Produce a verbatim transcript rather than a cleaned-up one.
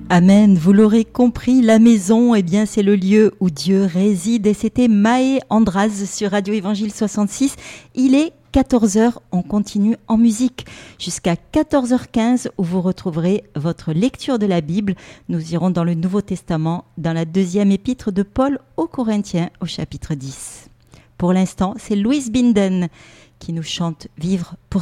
Amen, vous l'aurez compris, la maison, eh bien, c'est le lieu où Dieu réside. Et c'était Maë Andraz sur Radio Évangile soixante-six. Il est quatorze heures, on continue en musique jusqu'à quatorze heures quinze où vous retrouverez votre lecture de la Bible. Nous irons dans le Nouveau Testament, dans la deuxième épître de Paul aux Corinthiens au chapitre dix. Pour l'instant, c'est Louise Binden qui nous chante « Vivre pour toi ».